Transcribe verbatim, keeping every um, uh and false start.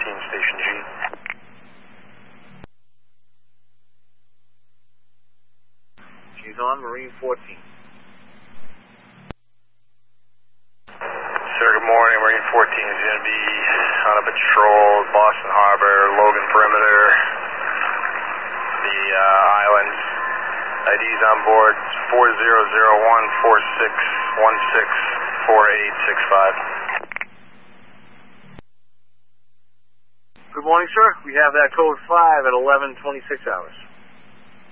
fourteen, Station G. She's on Marine fourteen. Sir, good morning. Marine fourteen is going to be on a patrol, Boston Harbor, Logan Perimeter, the uh, islands. I Ds on board four zero zero one, four six one six, four eight six five. Good morning, sir. We have that code five at eleven twenty-six hours.